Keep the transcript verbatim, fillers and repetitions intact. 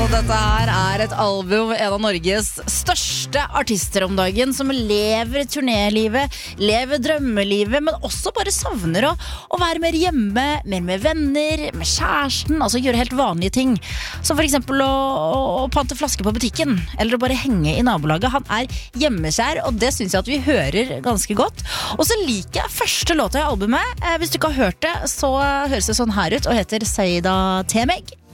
Dette her er et album, en av Norges største artister om dagen, som lever turnélivet, lever drømmelivet, men også bare savner å, å være mer hjemme, mer med venner, med kjæresten, altså gjøre helt vanlige ting. Som for eksempel å, å pante flaske på butikken, eller å bare henge i nabolaget. Han er hjemmeskjær, og det synes jeg at vi hører ganske godt. Og så liker jeg første låta i albumet. Hvis du ikke har hørt det, så høres det sånn her ut, og heter Seida Temeg.